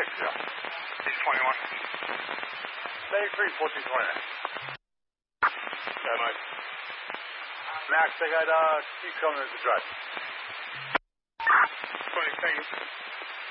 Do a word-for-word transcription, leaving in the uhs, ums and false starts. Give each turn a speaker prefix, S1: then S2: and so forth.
S1: six zero.
S2: six twenty-one.
S1: ninety-three, fourteen twenty. Yeah, Mike. Max, I got uh, Steve coming as the drive.
S2: twenty, thank you.